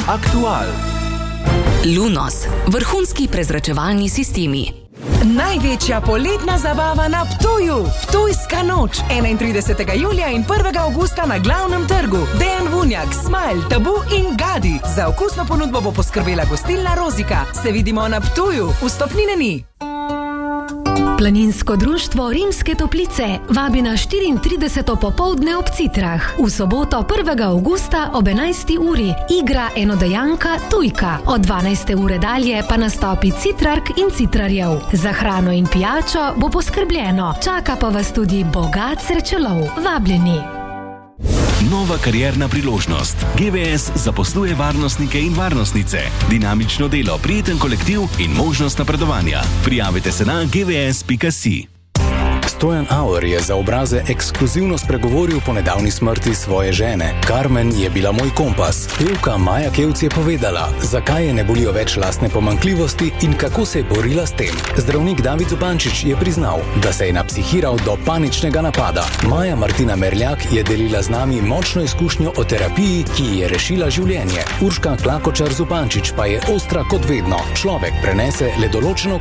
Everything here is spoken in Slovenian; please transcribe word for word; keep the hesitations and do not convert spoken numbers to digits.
Aktual. Lunos, vrhunski prezračevalni sistemi. Največja poletna zabava na Ptuju. Ptujska noč. enaintridesetega julija in prvega avgusta na glavnem trgu. Dejan Vunjak, Smile, Tabu in Gadi. Za okusno ponudbo bo poskrbela gostilna Rozika. Se vidimo na Ptuju. Vstopnine ni. Planinsko društvo Rimske Toplice vabi na štiriintrideseto popoldne ob Citrah. V soboto prvega avgusta ob enajsti uri igra enodejanka Tujka. Od dvanajste ure dalje pa nastopi Citrark in Citrarjev. Za hrano in pijačo bo poskrbljeno. Čaka pa vas tudi bogat srečelov. Vabljeni. Nova karierna priložnost. G V S zaposluje varnostnike in varnostnice. Dinamično delo, prijeten kolektiv in možnost napredovanja. Prijavite se na g v s pika si. Stojan Auer je za Obraze ekskluzivno spregovoril po nedavni smrti svoje žene. Carmen je bila moj kompas. Pevka Maja Kevc je povedala, zakaj je ne bolijo več lastne pomanjkljivosti in kako se je borila s tem. Zdravnik David Zupančič je priznal, da se je napsihiral do paničnega napada. Maja Martina Merljak je delila z nami močno izkušnjo o terapiji, ki ji je rešila življenje. Urška Klakočar Zupančič pa je ostra kot vedno. Človek prenese le določeno